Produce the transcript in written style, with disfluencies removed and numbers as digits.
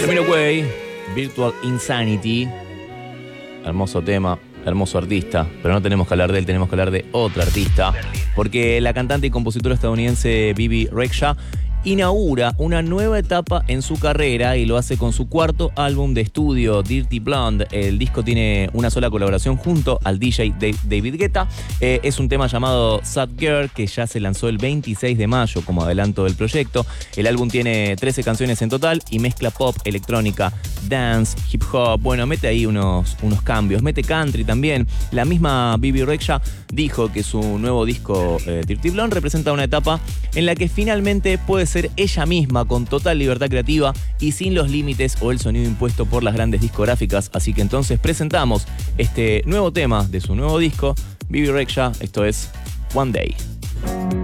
Jamiroquai, Virtual Insanity. Hermoso tema, hermoso artista, pero no tenemos que hablar de él, tenemos que hablar de otra artista, porque la cantante y compositora estadounidense Bibi Rexha inaugura una nueva etapa en su carrera y lo hace con su cuarto álbum de estudio, Dirty Blonde. El disco tiene una sola colaboración junto al DJ David Guetta. Es un tema llamado Sad Girl que ya se lanzó el 26 de mayo como adelanto del proyecto. El álbum tiene 13 canciones en total y mezcla pop, electrónica, dance, hip hop. Bueno, mete ahí unos cambios, mete country también. La misma Bibi Rexha dijo que su nuevo disco Dirty Blonde representa una etapa en la que finalmente puede ser ella misma con total libertad creativa y sin los límites o el sonido impuesto por las grandes discográficas. Así que entonces presentamos este nuevo tema de su nuevo disco, Bibi Rexha. Esto es One Day.